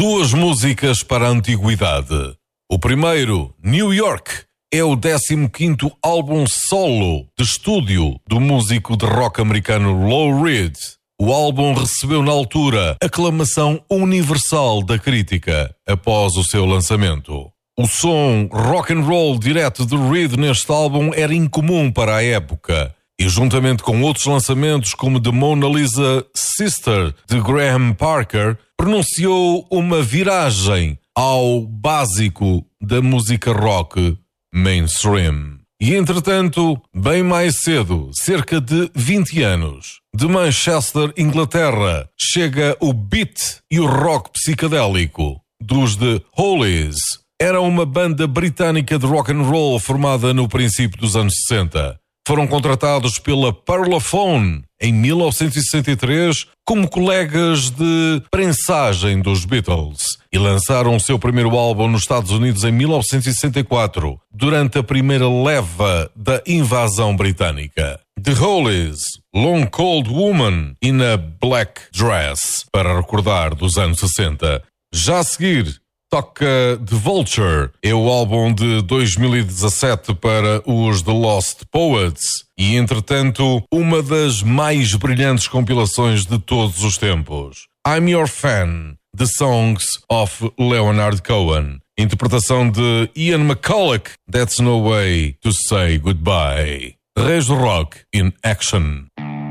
Duas músicas para a antiguidade. O primeiro, New York, é o 15º álbum solo de estúdio do músico de rock americano Lou Reed. O álbum recebeu na altura aclamação universal da crítica após o seu lançamento. O som rock and roll direto de Reed neste álbum era incomum para a época e, juntamente com outros lançamentos como The Mona Lisa Sister de Graham Parker, pronunciou uma viragem ao básico da música rock mainstream. E entretanto, bem mais cedo, cerca de 20 anos, de Manchester, Inglaterra, chega o beat e o rock psicadélico dos The Hollies. Era uma banda britânica de rock and roll formada no princípio dos anos 60. Foram contratados pela Parlophone em 1963 como colegas de prensagem dos Beatles e lançaram o seu primeiro álbum nos Estados Unidos em 1964, durante a primeira leva da invasão britânica. The Hollies, Long Cold Woman in a Black Dress, para recordar dos anos 60. Já a seguir, toca The Vulture, é o álbum de 2017 para os The Lost Poets e, entretanto, uma das mais brilhantes compilações de todos os tempos. I'm Your Fan, The Songs of Leonard Cohen, interpretação de Ian McCulloch, That's No Way to Say Goodbye. Reis do Rock in Action.